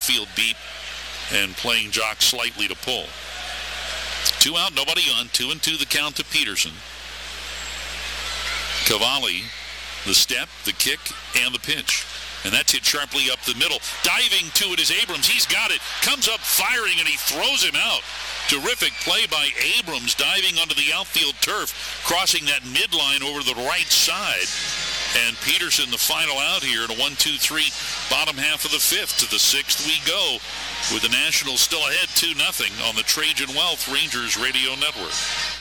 outfield beat and playing Jock slightly to pull. 2 out, nobody on. 2-2 the count to Peterson. Cavalli, the step, the kick, and the pitch. And that's hit sharply up the middle. Diving to it is Abrams. He's got it. Comes up firing, and he throws him out. Terrific play by Abrams, diving onto the outfield turf, crossing that midline over the right side. And Peterson, the final out here in a 1-2-3 bottom half of the fifth. To the sixth we go, with the Nationals still ahead 2-0 on the Trajan Wealth Rangers Radio Network.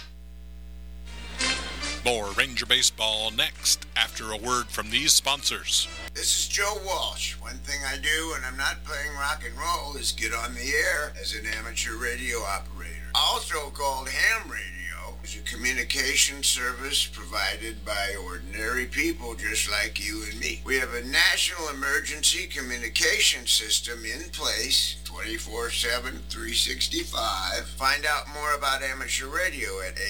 More Ranger Baseball next after a word from these sponsors. This is Joe Walsh. One thing I do when I'm not playing rock and roll is get on the air as an amateur radio operator. Also called ham radio. Is a communication service provided by ordinary people just like you and me. We have a national emergency communication system in place 24/7, 365. Find out more about amateur radio at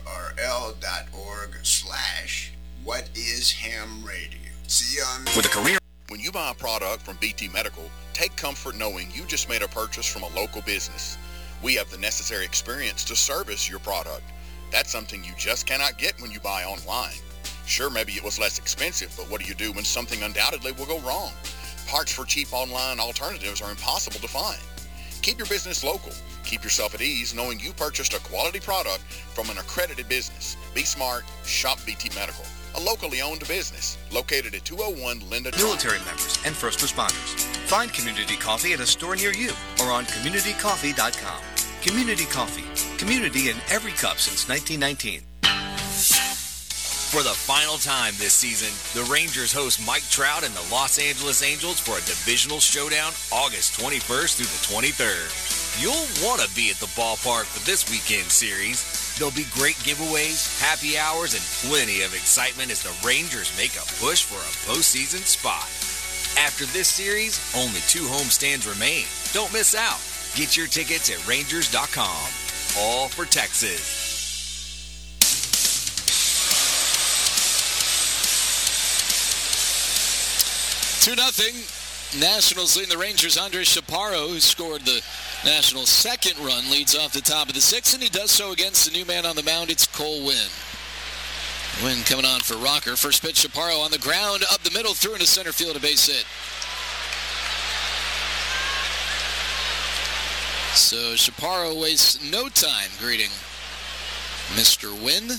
arrl.org/whatishamradio. See you on with a career. When you buy a product from BT Medical, take comfort knowing you just made a purchase from a local business. We have the necessary experience to service your product. That's something you just cannot get when you buy online. Sure, maybe it was less expensive, but what do you do when something undoubtedly will go wrong? Parts for cheap online alternatives are impossible to find. Keep your business local. Keep yourself at ease knowing you purchased a quality product from an accredited business. Be smart. Shop BT Medical, a locally owned business located at 201 Linda Drive. Military members and first responders. Find Community Coffee at a store near you or on communitycoffee.com. Community Coffee. Community in every cup since 1919. For the final time this season, the Rangers host Mike Trout and the Los Angeles Angels for a divisional showdown August 21st through the 23rd. You'll want to be at the ballpark for this weekend series. There'll be great giveaways, happy hours, and plenty of excitement as the Rangers make a push for a postseason spot. After this series, only 2 homestands remain. Don't miss out. Get your tickets at Rangers.com. All for Texas. 2-0. Nationals leading the Rangers. Andres Chaparro, who scored the Nationals' second run, leads off the top of the sixth, and he does so against the new man on the mound. It's Cole Winn. Winn coming on for Rocker. First pitch, Chaparro on the ground, up the middle, through into center field, a base hit. So Chaparro wastes no time greeting Mr. Winn.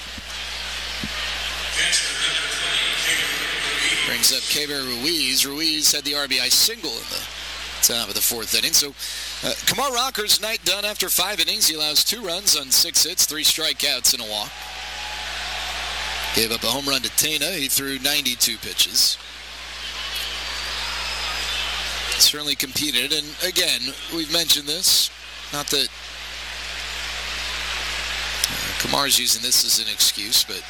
Brings up Kever Ruiz. Ruiz had the RBI single in the top of the fourth inning. So Kumar Rocker's night done after 5 innings. He allows 2 runs on 6 hits, 3 strikeouts, and a walk. Gave up a home run to Tena. He threw 92 pitches. Certainly competed, and again, we've mentioned this. Not that Kumar's using this as an excuse, but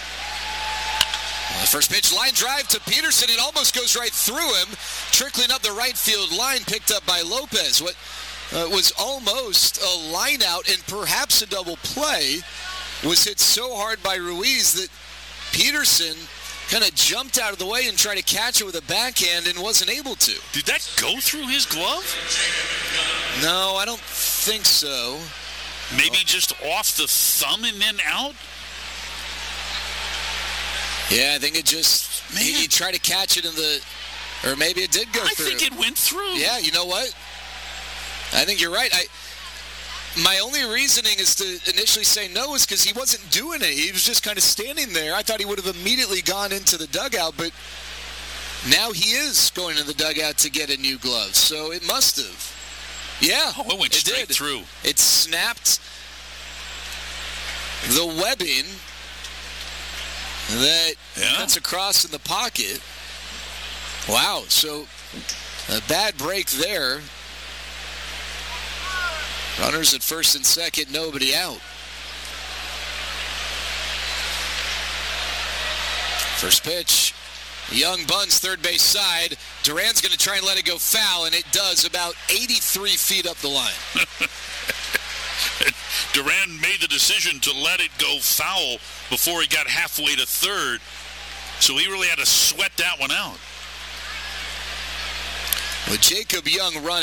the first pitch, line drive to Peterson. It almost goes right through him, trickling up the right field line, picked up by Lopez. What was almost a line out and perhaps a double play was hit so hard by Ruiz that Peterson kind of jumped out of the way and tried to catch it with a backhand and wasn't able to. Did that go through his glove? No, I don't think so. Maybe just off the thumb and then out? Yeah, I think it just, he tried to catch it in the, or maybe it did go through. I think it went through. Yeah, you know what? I think you're right. My only reasoning is to initially say no is because he wasn't doing it. He was just kind of standing there. I thought he would have immediately gone into the dugout, but now he is going to the dugout to get a new glove. So it must have. Yeah, it went straight through. It snapped the webbing that cuts across in the pocket. Wow, so a bad break there. Runners at first and second, nobody out. First pitch, Young bunts third base side. Duran's going to try and let it go foul, and it does about 83 feet up the line. Duran made the decision to let it go foul before he got halfway to third, so he really had to sweat that one out. With Jacob Young running.